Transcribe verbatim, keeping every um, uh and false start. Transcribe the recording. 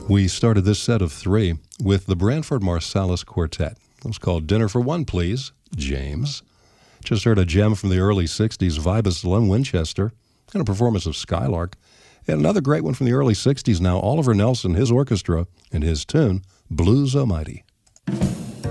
We started this set of three with the Branford Marsalis Quartet. It was called Dinner for One, Please, James. Just heard a gem from the early sixties, Vibus Lynn Winchester, and a performance of Skylark. And another great one from the early sixties now, Oliver Nelson, his orchestra, and his tune, Blues Almighty.